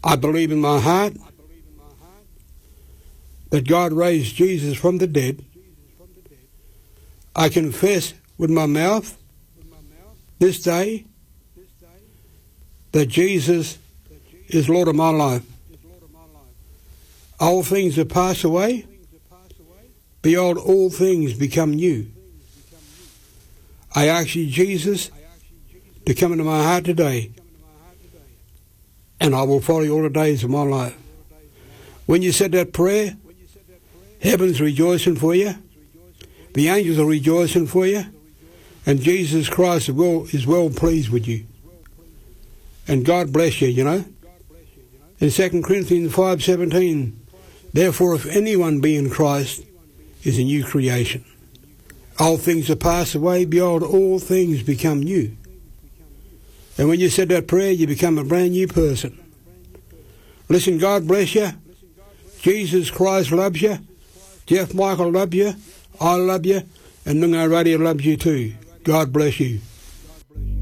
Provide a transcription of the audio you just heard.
I believe in my heart that God raised Jesus from the dead. I confess with my mouth this day that Jesus is Lord of my life. All things have passed away. Behold, all things become new. I ask you, Jesus, to come into my heart today, and I will follow you all the days of my life. When you said that prayer, heaven's rejoicing for you. The angels are rejoicing for you. And Jesus Christ is well pleased with you. And God bless you, you know. In 2 Corinthians 5:17, therefore if anyone be in Christ, is a new creation. All things are passed away, behold, all things become new. And when you said that prayer, you become a brand new person. Listen, God bless you. Jesus Christ loves you. Jeff Michael loves you. I love you. And Noongar Radio loves you too. God bless you.